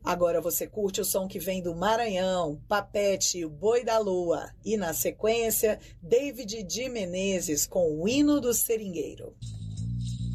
Agora você curte o som que vem do Maranhão, Papete, o Boi da Lua. E na sequência, David de Menezes com o Hino do Seringueiro.